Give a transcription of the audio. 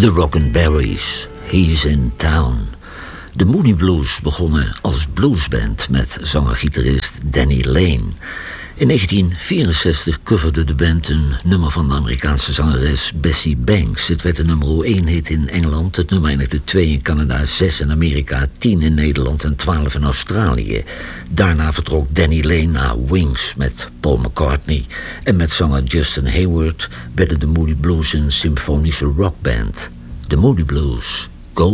The Rockenberries, He's in Town. De Moody Blues begonnen als bluesband met zanger-gitarist Danny Lane. In 1964 coverde de band een nummer van de Amerikaanse zangeres Bessie Banks. Het werd de nummer 1 hit in Engeland, het nummer eindigde 2 in Canada, 6 in Amerika, 10 in Nederland en 12 in Australië. Daarna vertrok Danny Lane naar Wings met Paul McCartney. En met zanger Justin Hayward werden de Moody Blues een symfonische rockband. De Moody Blues.